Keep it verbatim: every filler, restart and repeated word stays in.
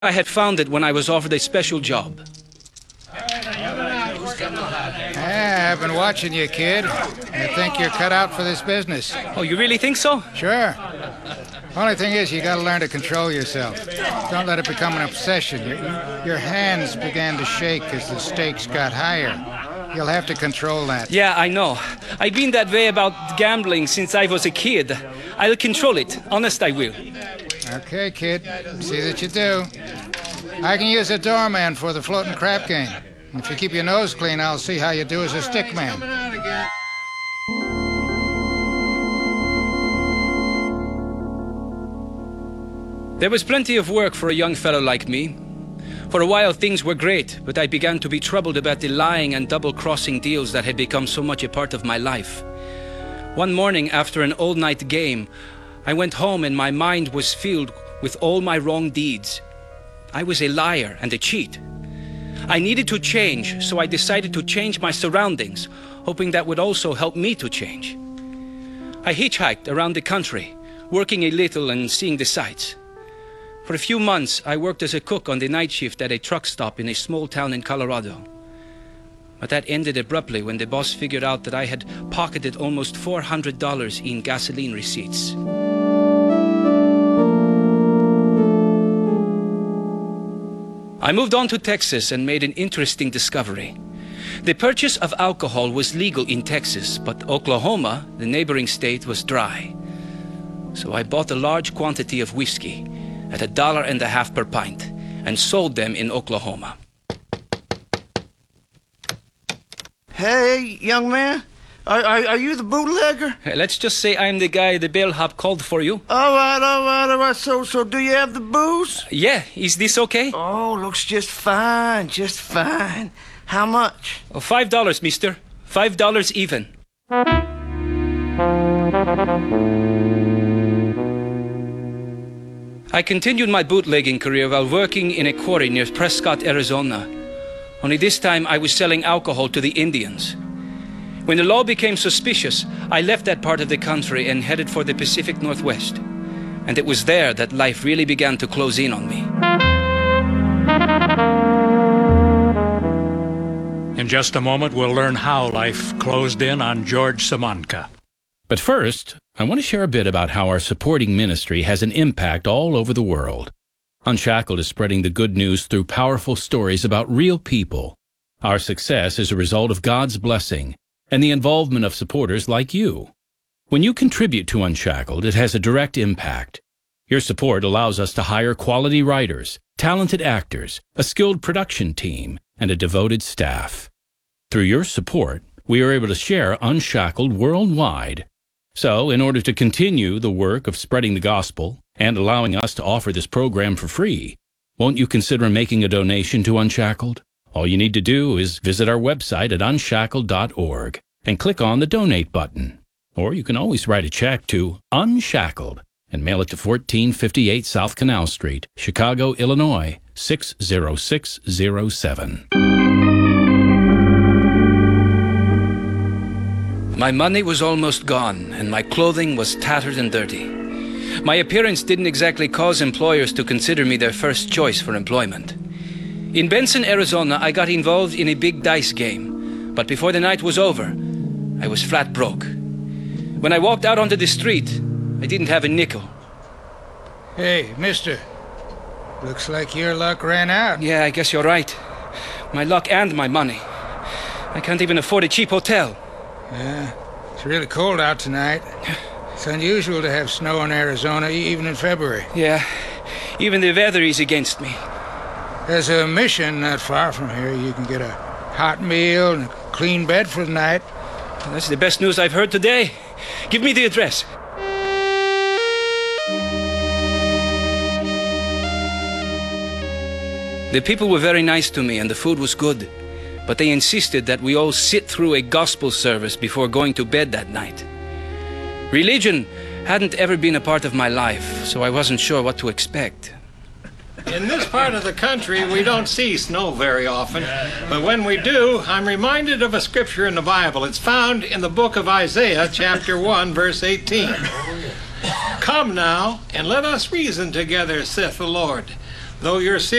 I had found it when I was offered a special job. Yeah, I've been watching you, kid. I think you're cut out for this business. Oh, you really think so? Sure. Only thing is, you gotta learn to control yourself. Don't let it become an obsession. Your, your hands began to shake as the stakes got higher. You'll have to control that. Yeah, I know. I've been that way about gambling since I was a kid. I'll control it. Honest, I will. Okay, kid. See that you do. I can use a doorman for the floating crap game. If you keep your nose clean, I'll see how you do as a stick man. There was plenty of work for a young fellow like me. For a while, things were great, but I began to be troubled about the lying and double-crossing deals that had become so much a part of my life. One morning, after an all-night game, I went home and my mind was filled with all my wrong deeds. I was a liar and a cheat. I needed to change, so I decided to change my surroundings, hoping that would also help me to change. I hitchhiked around the country, working a little and seeing the sights. For a few months, I worked as a cook on the night shift at a truck stop in a small town in Colorado. But that ended abruptly when the boss figured out that I had pocketed almost four hundred dollars in gasoline receipts. I moved on to Texas and made an interesting discovery. The purchase of alcohol was legal in Texas, but Oklahoma, the neighboring state, was dry. So I bought a large quantity of whiskey at a dollar and a half per pint and sold them in Oklahoma. Hey, young man, are, are, are you the bootlegger? Hey, let's just say I'm the guy the bellhop called for you. All right, all right, all right. So, so do you have the booze? Yeah, is this okay? Oh, looks just fine, just fine. How much? Oh, five dollars, mister. Five dollars even. I continued my bootlegging career while working in a quarry near Prescott, Arizona. Only this time I was selling alcohol to the Indians. When the law became suspicious, I left that part of the country and headed for the Pacific Northwest. And it was there that life really began to close in on me. In just a moment, we'll learn how life closed in on George Simonka. But first, I want to share a bit about how our supporting ministry has an impact all over the world. Unshackled is spreading the good news through powerful stories about real people. Our success is a result of God's blessing and the involvement of supporters like you. When you contribute to Unshackled, it has a direct impact. Your support allows us to hire quality writers, talented actors, a skilled production team, and a devoted staff. Through your support, we are able to share Unshackled worldwide. So, in order to continue the work of spreading the gospel and allowing us to offer this program for free, won't you consider making a donation to Unshackled? All you need to do is visit our website at unshackled dot org and click on the donate button. Or you can always write a check to Unshackled and mail it to fourteen fifty-eight South Canal Street, Chicago, Illinois, six zero six zero seven. My money was almost gone, and my clothing was tattered and dirty. My appearance didn't exactly cause employers to consider me their first choice for employment. In Benson, Arizona, I got involved in a big dice game, but before the night was over, I was flat broke. When I walked out onto the street, I didn't have a nickel. Hey, mister. Looks like your luck ran out. Yeah, I guess you're right. My luck and my money. I can't even afford a cheap hotel. Yeah, it's really cold out tonight. It's unusual to have snow in Arizona, even in February. Yeah, even the weather is against me. There's a mission not far from here. You can get a hot meal and a clean bed for the night. Well, that's the best news I've heard today. Give me the address. The people were very nice to me and the food was good, but they insisted that we all sit through a gospel service before going to bed that night. Religion hadn't ever been a part of my life, so I wasn't sure what to expect. In this part of the country, we don't see snow very often, but when we do, I'm reminded of a scripture in the Bible. It's found in the book of Isaiah, chapter one, verse eighteen. Come now, and let us reason together, saith the Lord. Though your